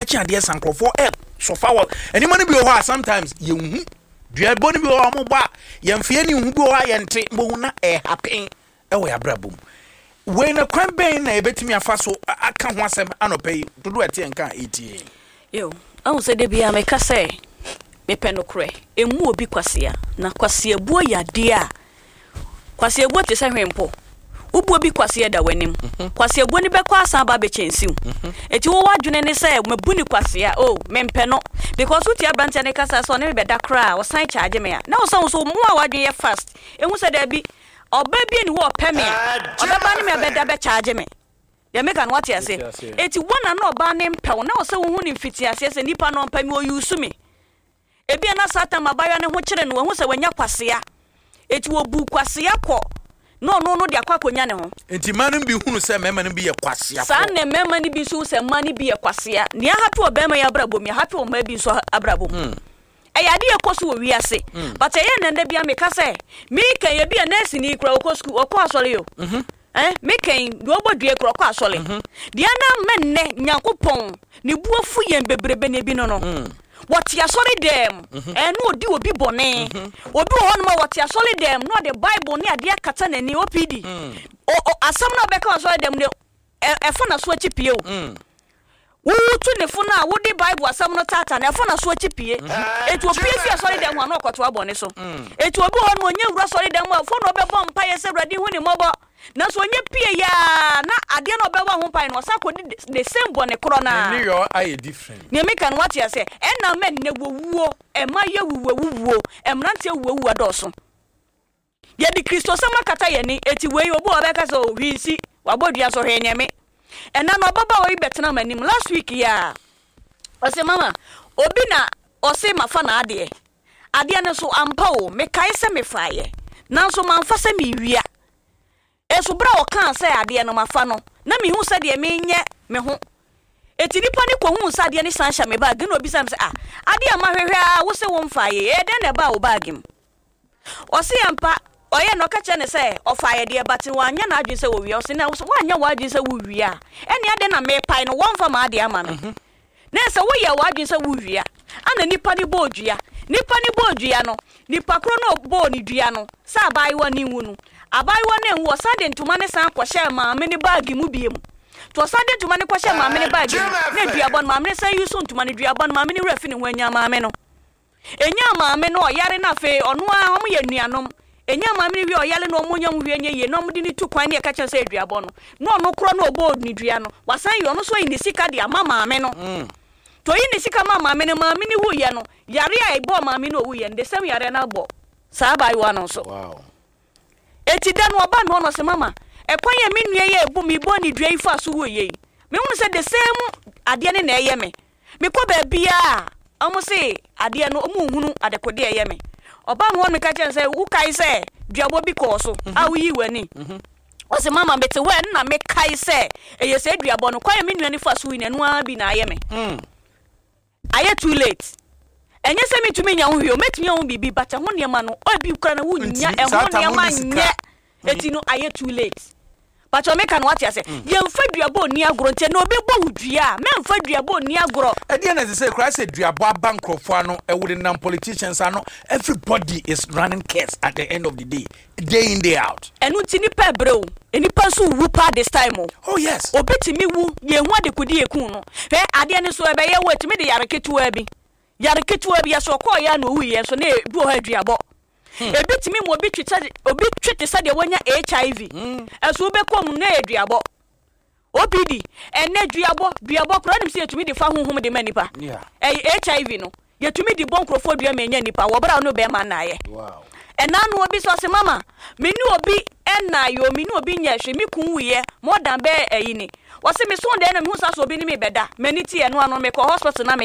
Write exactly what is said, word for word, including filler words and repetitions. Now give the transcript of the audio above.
watching ideas and for help so far any money be over sometimes you dua boni bi o mo ba yemfie ni hu bi o ayente mo na e happen e wo yabrabum we na kwan ben na ebetimi afa so aka ho asem anopai dodo ete nka eighty yo awu se de bia me ka se me penokre emu obi kwasea na kwasea buo yade a kwasea buo te se hwempo ubuo bi kwasea da wanim kwasea buo ni bekọ asan ba be chensiu eti wo wadwene ne se mabu ni kwasea oh me mpeno because uti abrante ne kasa so ne be da kra wo san charge me ya na wo san so mu a wadwen ye fast ehu se da bi oba bi ni wo peme a oba ba ni me be da be charge me ya make an what you say eti wona na oba ne mpew na wo se wo hu ni mfiti ase se nipa no mpame o yusu me ebi na satan mabayo ne ho kire no wo se wanya kwasea eti wo bu kwasea kọ no no no dia kwakonya ne ho enti manu bi hunu se mema ne bi ye kwasea sa ne mema ne bi so se mani bi ye kwasea ne hato obema ya brabom ya hato ma bi so abrabom mm. e ya de ekosu wo wiase mm. but e ye nda bia me ka se mi kan ye bia na sini kura okosku okọ asole yo mhm eh me kan do obodue kura okọ asole mhm dia na menne nyakopon ne buafu ye bebrebe ne bi no no mm. what ya solid them eh no di obi bone obi ho no what ya solid them no the bible ne ade akata nani opd o asam na be ka solid them ne e fa na so achipie o wo tu ne fo na wo di bible asam no tata na e fa na so achipie etu opie fi solid them no okoto abone so etu obi ho no onye wura solid them fo no be bom pa ye se brade hu ni mobo na so onye pie ya na ade no be wa ho pa no sa ko di the same bone kro na ni yo are different ne make an what you say e na men ne wowuo e ma ye wuwo wuwo e mrante wuwo wuwo doso ye di Kristo sama kata ye ni eti we obo obeka so hwisi wabodua so hwenyeme e na no baba we betena manim last week ya o se mama obi na o se mafa na ade ade ne so ampa o me kai se me faye na so manfa se me wia eso bra o kan se ade no mafa no na me hu se de me nye me ho eti nipa ni ko hu se ade ni sansha me bag na obi sam se ah ade ama hwehwe a wo se wo mfaye e den na ba wo bagim o se ampa oye no ka che ne se o faye de bati wanya na adwen se wo wi o se na wo wanya wo adwen se wo wi a ene ade na me pai no wo mfa ma ade ama no na se wo ye wo adwen se wo wi a ana nipa ni bo odua nipa ni bo odua no nipa kro no bo ni dua no sa abai wa ni wu no abai wa ne wo sa de ntuma ne san kwhye ma me ni bag mu biem to sa de ntuma ne kwhye ma me ni bag ne dua bon ma me san yusu ntuma ne dua bon ma me ni rafi ne ho anya ma me no enya ma me no yare na fe ono a hom ye nuanom enya ma me wi oyale no omonyam hwienye ye no mde ni tu kwan ne ka kye se dua bon no no kro no obo ni dua no wasan yo no so yi ni sika de ama ma me no to yi ni sika ma ma me ne ma me ni wu ye no yare a ebo ma me no wu ye de sem yare na bo sa bai wa no so wow eti da no oba no no se mama e kwan ye me nua ye ebu mi bo ni dua ifa so wo ye me hu se the same ade ne na eye me me ko ba bia omo se ade no omu hunu adekode eye me oba no me ka chen se wo kai se duabo bi ko so a wo yi wani o se mama bete we na me kai se eye se duabo no kwan ye me nua ni fa so wi na no a bi na eye me mm aye too late enye se mi tumi nya ho hwe o metumi ho bibi bata ho ne ma no obi kura na wo nya e ho ne ma nya eti no aye too late but o make an what you say ye mfa duabo ni agoro nte na obi bo hudua me mfa duabo ni agoro e dey na say cry say duabo abankrofo ano e would nam politicians ano everybody is running case at the end of the day day in day out enu ti ni pa breu eni pa so wu pa this time oh yes obetimi wu ye hu adekudi ekun no he ade ne so e be ye wetimi de yareketu abi yareketu abi ya so ko ya no wu ye so na du ho aduabo ebitimi mo bi twita obi twite sa de wonya H I V eso be kom na aduabo opd ene duabo duabo kro nim se yetumi de fa honhom de manipa eh H I V no yetumi de bonkrofo dua menya nipa wo bra no be ma na ye wow ena no obi so se mama me ni obi ena yo me ni obi nya hwe mi kun wuye more than be eyi ni wo se me so de na me hu sa so obi ni me beda mani ti eno ano me ko hospital na me